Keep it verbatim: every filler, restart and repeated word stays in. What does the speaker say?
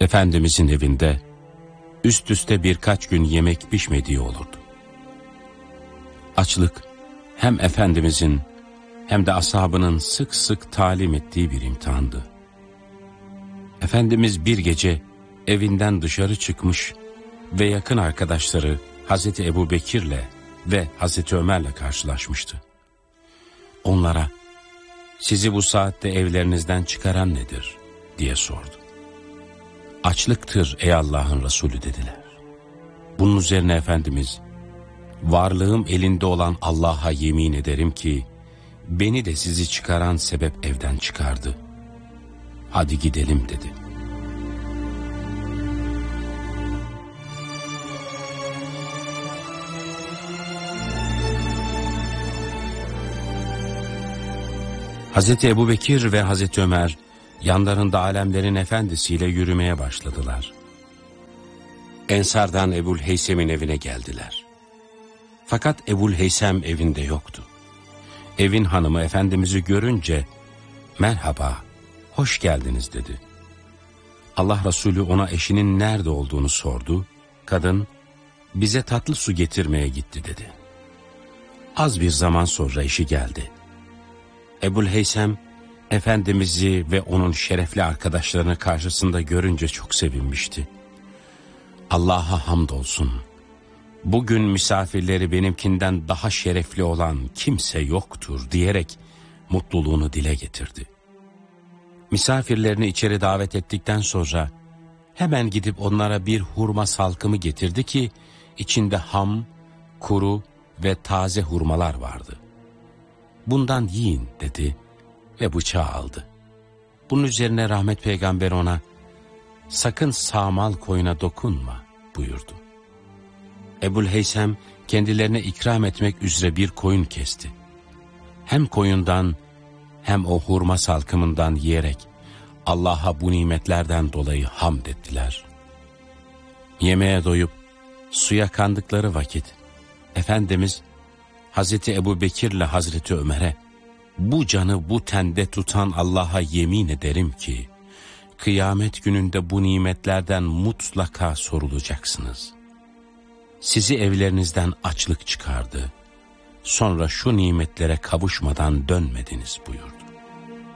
Efendimizin evinde üst üste birkaç gün yemek pişmediği olurdu. Açlık hem Efendimizin hem de ashabının sık sık talim ettiği bir imtihandı. Efendimiz bir gece evinden dışarı çıkmış ve yakın arkadaşları Hazreti Ebubekir'le ve Hazreti Ömer'le karşılaşmıştı. Onlara, "Sizi bu saatte evlerinizden çıkaran nedir?" diye sordu. "Açlıktır ey Allah'ın Resulü" dediler. Bunun üzerine Efendimiz, "Varlığım elinde olan Allah'a yemin ederim ki beni de sizi çıkaran sebep evden çıkardı. Hadi gidelim" dedi. Hazreti Ebubekir ve Hazreti Ömer yanlarında alemlerin efendisiyle yürümeye başladılar. Ensardan Ebu'l-Heysem'in evine geldiler. Fakat Ebu'l-Heysem evinde yoktu. Evin hanımı Efendimiz'i görünce, "Merhaba, hoş geldiniz" dedi. Allah Resulü ona eşinin nerede olduğunu sordu. Kadın, "Bize tatlı su getirmeye gitti" dedi. Az bir zaman sonra eşi geldi. Ebu'l-Heysem, Efendimiz'i ve onun şerefli arkadaşlarını karşısında görünce çok sevinmişti. "Allah'a hamdolsun, bugün misafirleri benimkinden daha şerefli olan kimse yoktur" diyerek mutluluğunu dile getirdi. Misafirlerini içeri davet ettikten sonra hemen gidip onlara bir hurma salkımı getirdi ki içinde ham, kuru ve taze hurmalar vardı. "Bundan yiyin" dedi ve bıçağı aldı. Bunun üzerine rahmet peygamber ona, "Sakın sağmal koyuna dokunma" buyurdu. Ebu'l-Heysem kendilerine ikram etmek üzere bir koyun kesti. Hem koyundan hem o hurma salkımından yiyerek Allah'a bu nimetlerden dolayı hamd ettiler. Yemeğe doyup suya kandıkları vakit Efendimiz Hazreti Ebubekir'le Hazreti Ömer'e, "Bu canı bu tende tutan Allah'a yemin ederim ki kıyamet gününde bu nimetlerden mutlaka sorulacaksınız. Sizi evlerinizden açlık çıkardı. Sonra şu nimetlere kavuşmadan dönmediniz" buyurdu.